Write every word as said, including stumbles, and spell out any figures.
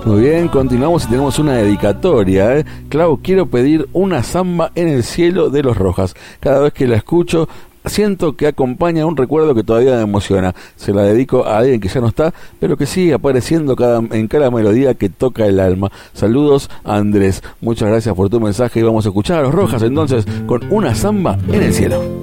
Muy bien, continuamos y tenemos una dedicatoria, ¿eh? Clau, quiero pedir una samba en el cielo de los Rojas. Cada vez que la escucho, siento que acompaña un recuerdo que todavía me emociona. Se la dedico a alguien que ya no está, pero que sigue apareciendo cada, en cada melodía que toca el alma. Saludos, Andrés. Muchas gracias por tu mensaje y vamos a escuchar a los Rojas entonces con una samba en el cielo.